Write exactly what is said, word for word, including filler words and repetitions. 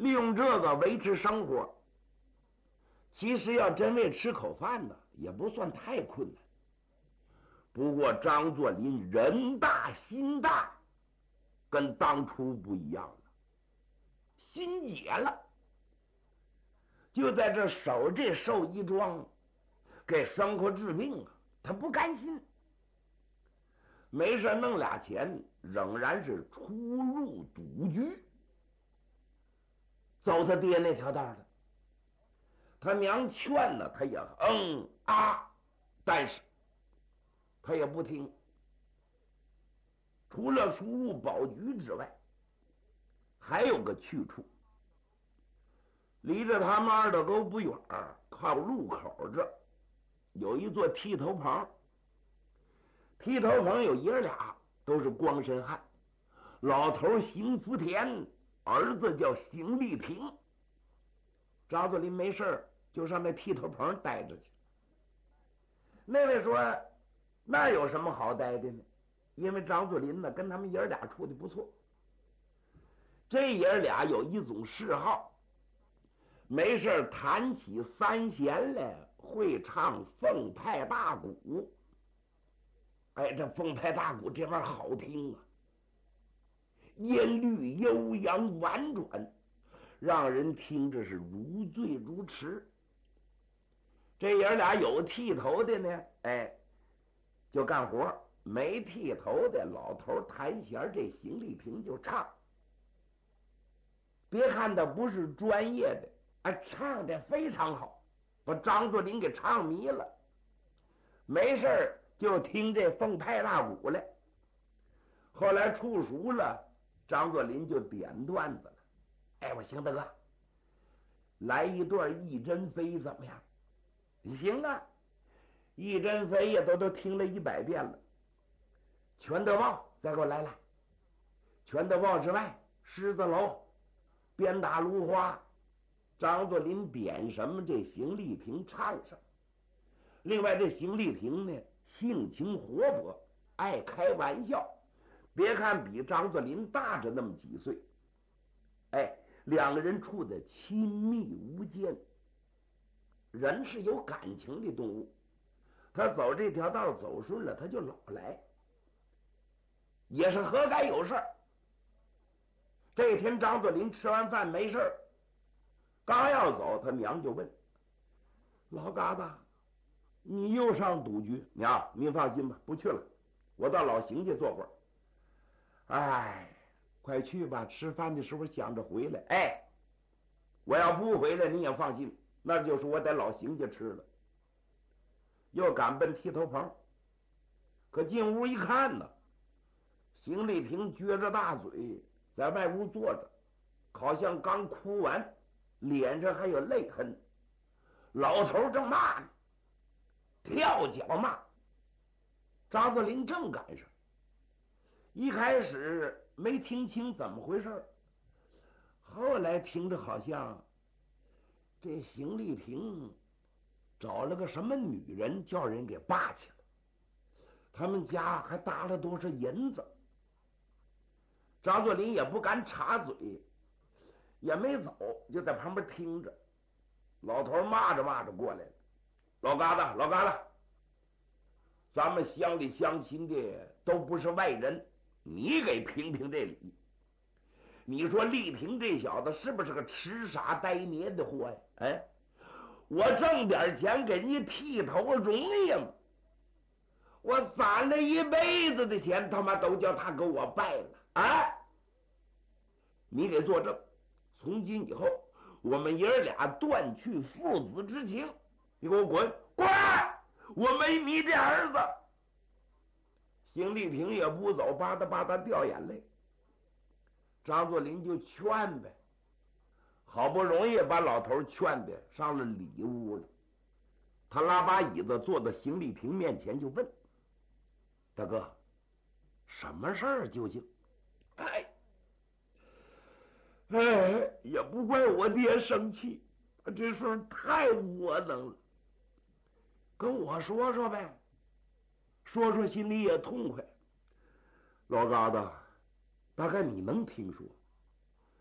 利用这个维持生活。其实要真为吃口饭呢，也不算太困难。不过张作霖人大心大，跟当初不一样了，心野了。就在这守这寿衣庄，给牲口治病啊，他不甘心。没事弄俩钱，仍然是出入赌局，走他爹那条道的。他娘劝了，他也嗯啊，但是他也不听。除了输入保局之外，还有个去处，离着他们二道沟不远，靠路口这有一座剃头棚。剃头棚有爷俩，都是光身汉。老头邢福田，儿子叫邢立平。张作霖没事就上那剃头棚待着去。那位说那有什么好待的呢？因为张作霖呢跟他们爷俩处的不错。这爷俩有一种嗜好，没事弹起三弦来，会唱凤派大鼓。哎，这凤派大鼓这玩意儿好听啊，音律悠扬婉转，让人听着是如醉如痴。这爷俩有剃头的呢，哎，就干活；没剃头的，老头弹弦，这邢立平就唱。别看他不是专业的，啊，唱的非常好，把张作霖给唱迷了。没事儿就听这凤派大鼓来。后来处熟了，张作霖就点段子了。哎，我邢大哥，来一段一针飞怎么样？行啊，一针飞也都都听了一百遍了。全德报再给我来来。全德报之外，狮子楼、鞭打芦花，张作霖点什么，这邢立平唱上。另外这邢立平呢，性情活泼，爱开玩笑。别看比张作霖大着那么几岁，哎，两个人处的亲密无间。人是有感情的动物，他走这条道走顺了，他就老来，也是何该有事儿。这天张作霖吃完饭没事儿，刚要走，他娘就问：老嘎子，你又上赌局？娘，您放心吧，不去了，我到老邢家坐会儿。哎，快去吧，吃饭的时候想着回来。哎，我要不回来你也放心，那就是我在老邢家吃了。又赶奔剃头棚，可进屋一看呢，邢立平撅着大嘴在外屋坐着，好像刚哭完，脸上还有泪痕。老头正骂呢，跳脚骂。张作霖正赶上，一开始没听清怎么回事，后来听着好像这邢立平找了个什么女人，叫人给扒去了，他们家还搭了多少银子。张作霖也不敢插嘴，也没走，就在旁边听着。老头骂着骂着过来了：老疙瘩，老疙瘩，咱们乡里乡亲的都不是外人，你给评评这理。你说立平这小子是不是个痴傻呆捏的货呀？哎，我挣点钱给人家剃头容易吗？我攒了一辈子的钱，他妈都叫他给我败了。哎，你给作证，从今以后我们爷俩断去父子之情。你给我滚滚！我没你这儿子。邢立平也不走，吧嗒吧嗒掉眼泪。张作霖就劝呗，好不容易把老头劝的上了里屋了。他拉把椅子坐到邢立平面前，就问：大哥，什么事儿究竟？哎哎，也不怪我爹生气，这事儿太窝囊了，跟我说说呗，说说心里也痛快。老疙瘩，大概你能听说，